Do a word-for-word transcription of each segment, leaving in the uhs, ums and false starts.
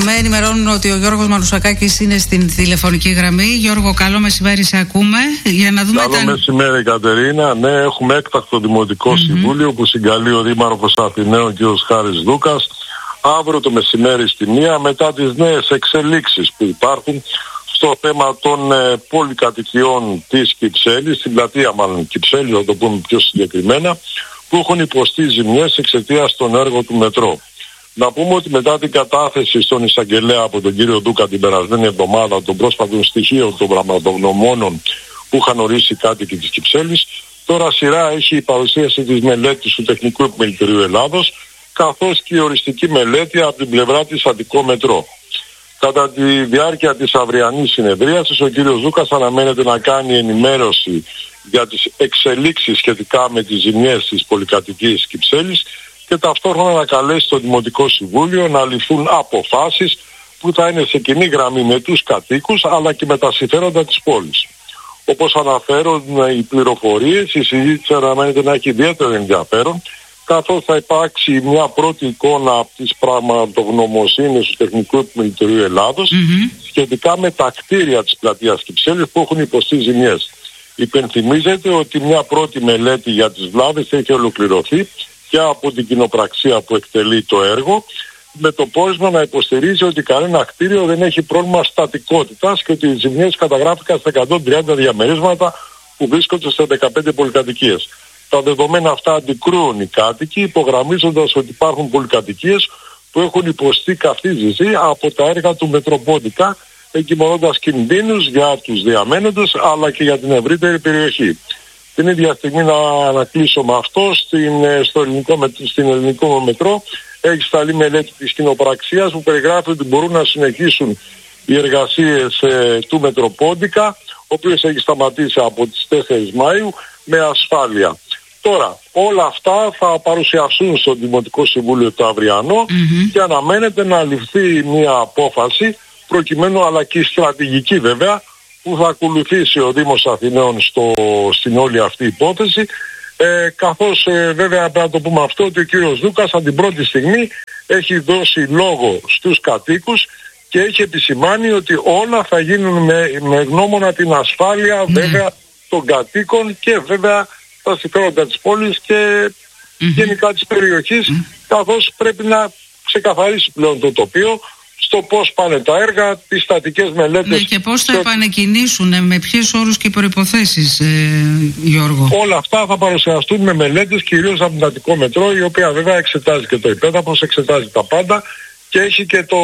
Με ενημερώνουν ότι ο Γιώργος Μανουσακάκης είναι στην τηλεφωνική γραμμή. Γιώργο, καλό μεσημέρι, σε ακούμε. Για να δούμε. Καλό τα... μεσημέρι, Κατερίνα. Ναι, έχουμε έκτακτο Δημοτικό mm-hmm. Συμβούλιο που συγκαλεί ο Δήμαρχος Αθηναίων κ. Χάρης Δούκας αύριο το μεσημέρι στη μία, μετά τις νέες εξελίξεις που υπάρχουν στο θέμα των ε, πολυκατοικιών της Κυψέλης, στην πλατεία μάλλον Κυψέλης, να το πούμε πιο συγκεκριμένα, που έχουν υποστεί ζημιές εξαιτίας των έργων του μετρό. Να πούμε ότι μετά την κατάθεση στον εισαγγελέα από τον κύριο Δούκα την περασμένη εβδομάδα των πρόσφατων στοιχείων των πραγματογνωμόνων που είχαν ορίσει οι κάτοικοι της Κυψέλης, τώρα σειρά έχει η παρουσίαση της μελέτης του Τεχνικού Επιμελητηρίου Ελλάδος, καθώς και η οριστική μελέτη από την πλευρά της Αττικό Μετρό. Κατά τη διάρκεια της αυριανής συνεδρίασης, ο κύριος Δούκας αναμένεται να κάνει ενημέρωση για τις εξελίξεις σχετικά με τις ζημιές της πολυκατοικίας Κυψέλης και ταυτόχρονα να καλέσει το Δημοτικό Συμβούλιο να ληφθούν αποφάσεις που θα είναι σε κοινή γραμμή με τους κατοίκους αλλά και με τα συμφέροντα της πόλης. Όπως αναφέρουν οι πληροφορίες, η συζήτηση αναμένεται να έχει ιδιαίτερο ενδιαφέρον, καθώς θα υπάρξει μια πρώτη εικόνα από τις πραγματογνωμοσύνες του Τεχνικού Επιμελητηρίου Ελλάδος mm-hmm. σχετικά με τα κτίρια της πλατείας Κυψέλης που έχουν υποστεί ζημιές. Υπενθυμίζεται ότι μια πρώτη μελέτη για τις βλάβες έχει ολοκληρωθεί και από την κοινοπραξία που εκτελεί το έργο, με το πόρισμα να υποστηρίζει ότι κανένα κτίριο δεν έχει πρόβλημα στατικότητας και ότι οι ζημιές καταγράφηκαν στα εκατόν τριάντα διαμερίσματα που βρίσκονται σε δεκαπέντε πολυκατοικίες. Τα δεδομένα αυτά αντικρούουν οι κάτοικοι, υπογραμμίζοντας ότι υπάρχουν πολυκατοικίες που έχουν υποστεί καυτίζηση από τα έργα του Μετροπόντικα, εγκυμονώντας κινδύνους για τους διαμένοντες αλλά και για την ευρύτερη περιοχή. Την ίδια στιγμή να, να κλείσω με αυτό, στην, στο ελληνικό, στην ελληνικό μετρό έχει σταλεί μελέτη της κοινοπραξίας που περιγράφει ότι μπορούν να συνεχίσουν οι εργασίες ε, του Μετροπόντικα, ο οποίος έχει σταματήσει από τις τέσσερις Μαΐου με ασφάλεια. Τώρα, όλα αυτά θα παρουσιαστούν στο Δημοτικό Συμβούλιο το αυριανό mm-hmm. και αναμένεται να ληφθεί μια απόφαση προκειμένου, αλλά και στρατηγική βέβαια, που θα ακολουθήσει ο Δήμος Αθηναίων στο, στην όλη αυτή υπόθεση, ε, καθώς ε, βέβαια πρέπει να το πούμε αυτό ότι ο κύριος Δούκας από την πρώτη στιγμή έχει δώσει λόγο στους κατοίκους και έχει επισημάνει ότι όλα θα γίνουν με, με γνώμονα την ασφάλεια mm. βέβαια των κατοίκων και βέβαια τα συμφέροντα της πόλης και mm-hmm. γενικά της περιοχής, mm. καθώς πρέπει να ξεκαθαρίσει πλέον το τοπίο στο πώς πάνε τα έργα, τις στατικές μελέτες. Ναι, και πώς θα επανεκκινήσουν, με ποιες όρους και προϋποθέσεις, ε, Γιώργο. Όλα αυτά θα παρουσιαστούν με μελέτες, κυρίως από την Αττικό Μετρό, η οποία βέβαια εξετάζει και το υπέδαφος, εξετάζει τα πάντα και έχει και το,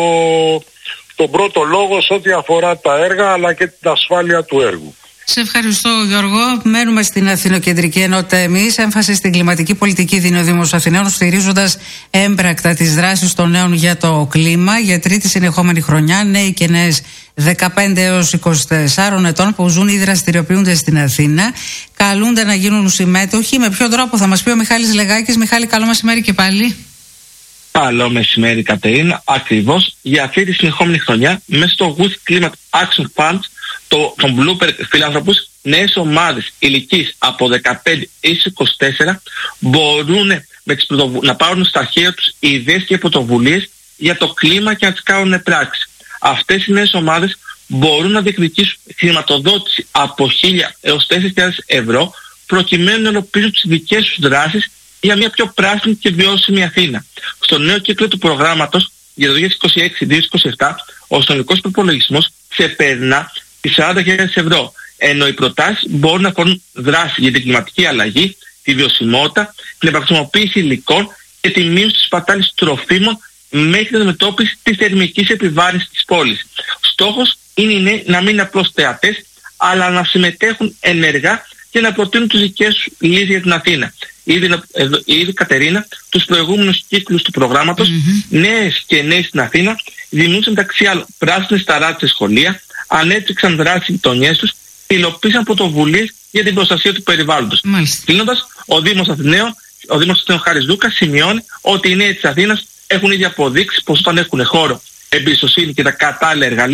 τον πρώτο λόγο σε ό,τι αφορά τα έργα αλλά και την ασφάλεια του έργου. Σε ευχαριστώ, Γιώργο. Μένουμε στην Αθηνοκεντρική ενότητα εμείς. Έμφαση στην κλιματική πολιτική δίνει ο Δήμος Αθηναίων, στηρίζοντας έμπρακτα τις δράσεις των νέων για το κλίμα. Για τρίτη συνεχόμενη χρονιά, νέοι και νέες δεκαπέντε έως είκοσι τέσσερα ετών που ζουν ή δραστηριοποιούνται στην Αθήνα καλούνται να γίνουν συμμέτοχοι. Με ποιον τρόπο θα μας πει ο Μιχάλης Λεγάκης. Μιχάλη, καλό μεσημέρι και πάλι. Καλό μεσημέρι, Κατερίνα. Ακριβώς για αυτή τη συνεχόμενη χρονιά, μέσα στο Youth Climate Action Fund, το, τον Blooper Φιλάνθρωπους, νέες ομάδες ηλικίας από δεκαπέντε έως είκοσι τέσσερα μπορούν με τις πρωτοβου... να πάρουν στα χέρια τους ιδέες και πρωτοβουλίες για το κλίμα και να τις κάνουν πράξη. Αυτές οι νέες ομάδες μπορούν να διεκδικήσουν χρηματοδότηση από χίλια έως τέσσερις χιλιάδες ευρώ προκειμένου να ελοπίσουν τις δικές τους δράσεις για μια πιο πράσινη και βιώσιμη Αθήνα. Στο νέο κύκλο του προγράμματος για το δύο χιλιάδες είκοσι έξι δύο χιλιάδες είκοσι επτά ο συνολικός προπολογισμός ξεπερνά τις σαράντα χιλιάδες ευρώ, ενώ οι προτάσεις μπορούν να αφορούν δράση για την κλιματική αλλαγή, τη βιωσιμότητα, την επαξιμοποίηση υλικών και τη μείωση της σπατάλης τροφίμων μέχρι την αντιμετώπιση της θερμικής επιβάρυνσης της πόλης. Στόχος είναι οι νέοι να μην είναι απλώς θεατές, αλλά να συμμετέχουν ενεργά και να προτείνουν τις δικές τους λύσεις για την Αθήνα. Ήδη, ήδη Κατερίνα, τους προηγούμενους κύκλους του προγράμματος, mm-hmm. νέες και νέοι στην Αθήνα δημιούργησαν μεταξύ άλλων πράσινες ταράτσες σχολεία, ανέπτυξαν δράσεις γειτονιές τους, υλοποίησαν πρωτοβουλίες για την προστασία του περιβάλλοντος. Κλείνοντας, ο Δήμος Αθηναίων, ο Δήμος Αθηναίων Χάρης Δούκα σημειώνει ότι οι νέοι της Αθήνας έχουν ήδη αποδείξει πως όταν έχουν χώρο, εμπιστοσύνη και τα κατάλληλα εργαλεία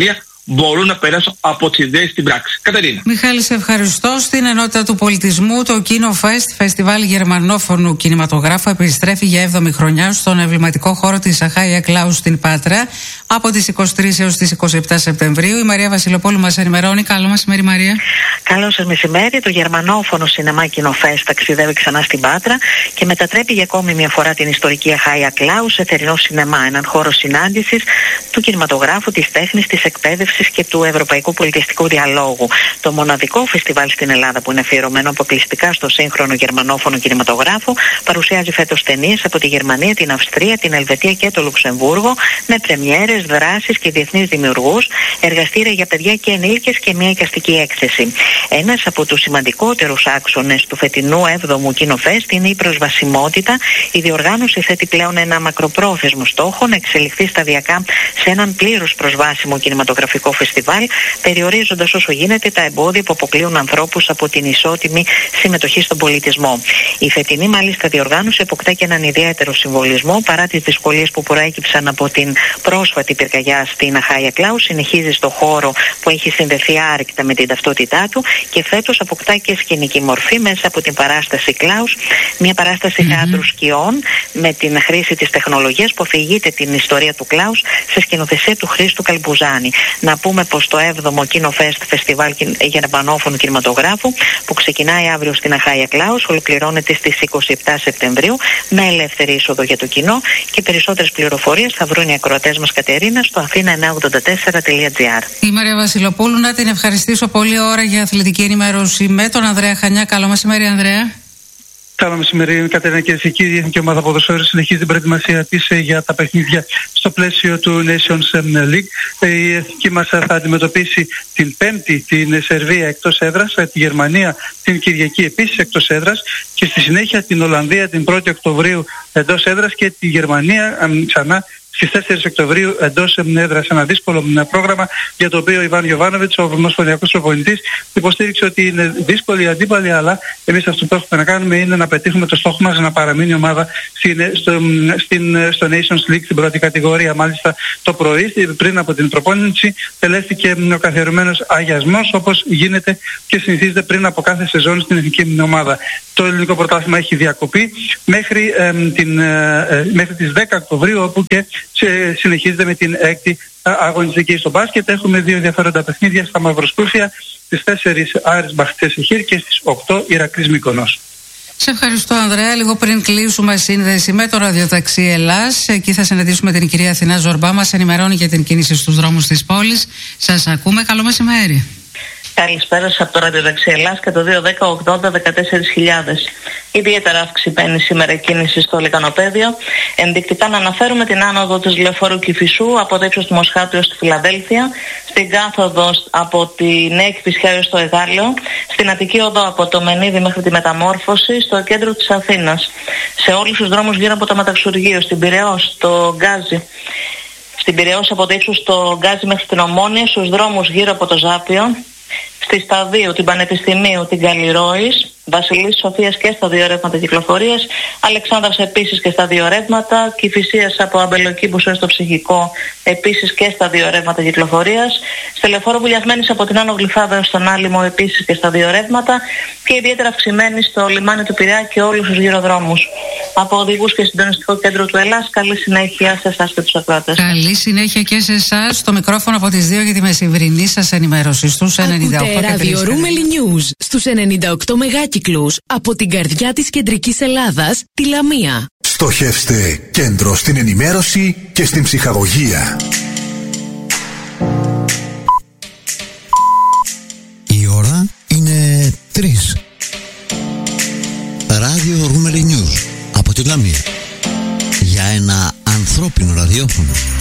μπορούν να περάσουν από τις ιδέες στην πράξη. Κατερίνα. Μιχάλη, σε ευχαριστώ. Στην ενότητα του πολιτισμού, το KinoFest, φεστιβάλ γερμανόφωνου κινηματογράφου, επιστρέφει για έβδομη χρονιά στον εμβληματικό χώρο της Αχάια Κλάους στην Πάτρα από τις είκοσι τρεις έως τις είκοσι επτά Σεπτεμβρίου. Η Μαρία Βασιλοπούλου μας ενημερώνει. Καλό μεσημέρι, Μαρία. Καλό σας μεσημέρι. Το γερμανόφωνο σινεμά KinoFest ταξιδεύει ξανά στην Πάτρα και μετατρέπει για ακόμη μια φορά την ιστορική Αχάια Κλάους σε θερινό σινεμά, έναν χώρο συνάντησης του κινηματογράφου, της τέχνης, της εκπαίδευσης και του ευρωπαϊκού πολιτιστικού διαλόγου. Το μοναδικό φεστιβάλ στην Ελλάδα που είναι αφιερωμένο αποκλειστικά στο σύγχρονο γερμανόφωνο κινηματογράφο παρουσιάζει φέτος ταινίες από τη Γερμανία, την Αυστρία, την Ελβετία και το Λουξεμβούργο, με πρεμιέρες, δράσεις και διεθνείς δημιουργούς, εργαστήρια για παιδιά και ενήλικες και μια εικαστική έκθεση. Ένας από τους σημαντικότερους άξονες του φετινού έβδομου KinoFest είναι η προσβασιμότητα. Η διοργάνωση θέτει πλέον ένα μακροπρόθεσμο στόχο να εξελιχθεί σταδιακά σε έναν πλήρως προσβάσιμο κινηματογραφικό φεστιβάλ, περιορίζοντας όσο γίνεται τα εμπόδια που αποκλείουν ανθρώπους από την ισότιμη συμμετοχή στον πολιτισμό. Η φετινή μάλιστα διοργάνωση αποκτά και έναν ιδιαίτερο συμβολισμό παρά τις δυσκολίες που προέκυψαν από την πρόσφατη πυρκαγιά στην Αχάια Κλάους. Συνεχίζει στο χώρο που έχει συνδεθεί άρρηκτα με την ταυτότητά του και φέτος αποκτά και σκηνική μορφή μέσα από την παράσταση Κλάους, μια παράσταση mm-hmm. θεάτρου σκιών με την χρήση της τεχνολογίας που αφηγείται την ιστορία του Κλάους σε σκηνοθεσία του Χρήστου Καλμπουζάνη. Να πούμε πως το έβδομο KinoFest φεστιβάλ γερμανόφωνου κινηματογράφου που ξεκινάει αύριο στην Αχάια Κλάους ολοκληρώνεται στις είκοσι επτά Σεπτεμβρίου με ελεύθερη είσοδο για το κοινό και περισσότερες πληροφορίες θα βρουν οι ακροατές μας, Κατερίνα, στο αθήνα εννιακόσια ογδόντα τέσσερα τελεία τζι άρ. Η Μαρία Βασιλοπούλου, να την ευχαριστήσω πολύ ώρα για αθλητική ενημέρωση με τον Ανδρέα Χανιά. Καλό μεσημέρι, Ανδρέα. Καλό μεσημέρι, Κατερίνα, κυρίες και κύριοι. Η Εθνική Ομάδα Ποδοσφαίρου συνεχίζει την προετοιμασία της για τα παιχνίδια στο πλαίσιο του Nations League. Η εθνική μας θα αντιμετωπίσει την Πέμπτη την Σερβία εκτός έδρας, τη Γερμανία την Κυριακή επίσης εκτός έδρας και στη συνέχεια την Ολλανδία την πρώτη Οκτωβρίου εντός έδρας και τη Γερμανία ξανά στις τέσσερις Οκτωβρίου εντός έδρας. Ένα δύσκολο πρόγραμμα για το οποίο ο Ιβάν Γιοβάνοβιτς, ο ομοσπονδιακός προπονητής, υποστήριξε ότι είναι δύσκολη αντίπαλη, αλλά εμείς αυτό που έχουμε να κάνουμε είναι να πετύχουμε το στόχο μας να παραμείνει η ομάδα στην, στο, στην, στο Nations League στην πρώτη κατηγορία. Μάλιστα το πρωί, πριν από την προπόνηση, τελέστηκε ο καθιερωμένος αγιασμός, όπως γίνεται και συνηθίζεται πριν από κάθε σεζόν στην εθνική ομάδα. Το ελληνικό πρωτάθλημα έχει διακοπεί μέχρι, ε, την, ε, μέχρι τις δέκα Οκτωβρίου, όπου και συνεχίζεται με την έκτη αγωνιστική. Στο μπάσκετ έχουμε δύο ενδιαφέροντα παιχνίδια στα Μαυροσκούφια, στις τέσσερις Άρης Μπαχτσές Εχήρ και στις οκτώ Ηρακλής Μύκονος. Σε ευχαριστώ, Ανδρέα. Λίγο πριν κλείσουμε σύνδεση με το ραδιοταξί Ελλάς, εκεί θα συναντήσουμε την κυρία Αθηνά Ζορμπά. Μας ενημερώνει για την κίνηση στους δρόμους της πόλης. Σας ακούμε. Καλό μεσημέρι. Καλησπέρα σας από το ραδιοταξί Ελλάς και το δύο δέκα ογδόντα δεκατέσσερις χιλιάδες. Ιδιαίτερα αυξημένη σήμερα η κίνηση στο Λικανοπαίδιο. Ενδεικτικά να αναφέρουμε την άνοδο της λεωφόρου Κηφισού από το ύψος του Μοσχάτου έως τη Φιλαδέλφια, στην κάθοδο από τη Νέα Κηφισιά έως το Εγάλεο, στην Αττική Οδό από το Μενίδη μέχρι τη Μεταμόρφωση, στο κέντρο της Αθήνας. Σε όλους τους δρόμους γύρω από το Μεταξουργείο, στην Πειραιώ, στο Γκάζι. Στην Πειραιώ από το ύψος στο Γκάζι μέχρι την Ομόνια, στους δρόμους γύρω από το Ζάπιο, στη Σταδίου, την Πανεπιστημίου, την Καλλιρόης, Βασιλής Σοφίας και στα δύο ρεύματα κυκλοφορίας, Αλεξάνδρας επίσης και στα δύο ρεύματα, Κηφισίας από Αμπελοκήμπους έως το Ψυχικό επίσης και στα δύο ρεύματα κυκλοφορίας, Στελεφόρο Βουλιασμένης από την Άνω Γλυφάδα έως τον Άλυμο επίσης και στα δύο ρεύματα και ιδιαίτερα αυξημένη στο λιμάνι του Πειραιά και όλους τους γυροδρόμους. Από οδηγούς και συντονιστικό κέντρο του Ελλάς, καλή συνέχεια σε εσάς και τους ακροατές. Καλή συνέχεια και σε εσάς. Το μικρόφωνο από τις δύο για τη μεσημβρινή σας ενημέρωση στους ενενήντα οκτώ και τρία. Ρούμελι News στους ενενήντα οκτώ μεγάκυκλους από την καρδιά της κεντρικής Ελλάδας, τη Λαμία. Στοχεύστε κέντρο στην ενημέρωση και στην ψυχαγωγία. Η ώρα είναι τρεις. Ράδιο Ρούμελι News από τη Λαμία. Για ένα ανθρώπινο ραδιόφωνο.